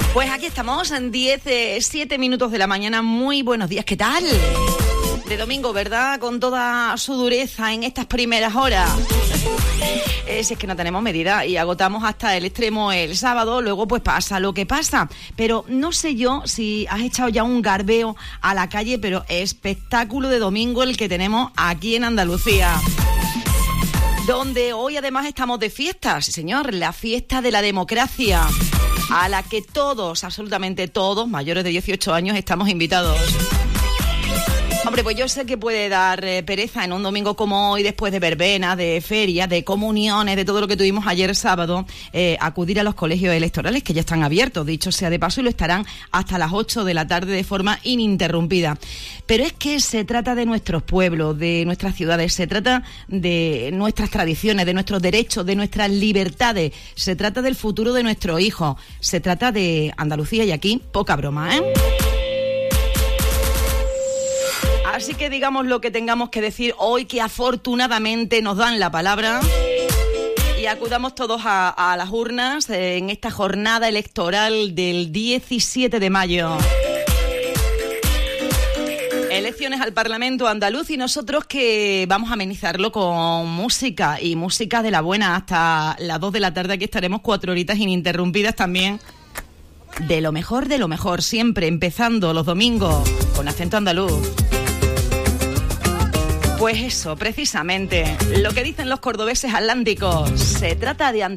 Pues aquí estamos en 7 minutos de la mañana. Muy buenos días, ¿qué tal? De domingo, ¿verdad? Con toda su dureza en estas primeras horas. Si es que no tenemos medida y agotamos hasta el extremo el sábado, luego pues pasa lo que pasa. Pero no sé yo si has echado ya un garbeo a la calle, pero espectáculo de domingo el que tenemos aquí en Andalucía. Donde hoy además estamos de fiesta, sí señor, la fiesta de la democracia, a la que todos, absolutamente todos, mayores de 18 años, estamos invitados. Hombre, pues yo sé que puede dar pereza en un domingo como hoy, después de verbenas, de ferias, de comuniones, de todo lo que tuvimos ayer sábado, acudir a los colegios electorales que ya están abiertos, dicho sea de paso, y lo estarán hasta las 8 de la tarde de forma ininterrumpida. Pero es que se trata de nuestros pueblos, de nuestras ciudades, se trata de nuestras tradiciones, de nuestros derechos, de nuestras libertades, se trata del futuro de nuestros hijos, se trata de Andalucía y aquí poca broma, ¿eh? Así que digamos lo que tengamos que decir hoy, que afortunadamente nos dan la palabra, y acudamos todos a las urnas en esta jornada electoral del 17 de mayo. Elecciones al Parlamento andaluz y nosotros que vamos a amenizarlo con música, y música de la buena hasta las 2 de la tarde. Aquí estaremos 4 horitas ininterrumpidas también. De lo mejor, siempre empezando los domingos con acento andaluz. Pues eso, precisamente, lo que dicen los cordobeses atlánticos, se trata de Andalucía.